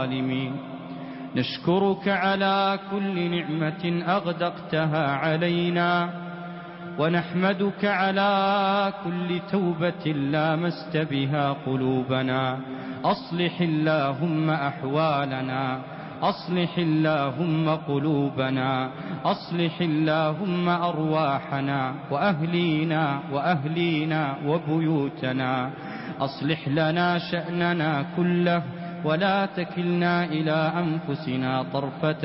الظالمين. نشكرك على كل نعمة أغدقتها علينا، ونحمدك على كل توبة لامست بها قلوبنا. أصلح اللهم أحوالنا، أصلح اللهم قلوبنا، أصلح اللهم أرواحنا وأهلينا وبيوتنا. أصلح لنا شأننا كله، ولا تكلنا إلى أنفسنا طرفة